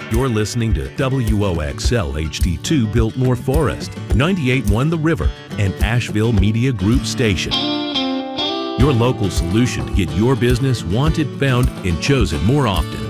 You're listening to WOXL HD2 Biltmore Forest, 98.1 The River, and Asheville Media Group Station. Your local solution to get your business wanted, found, and chosen more often.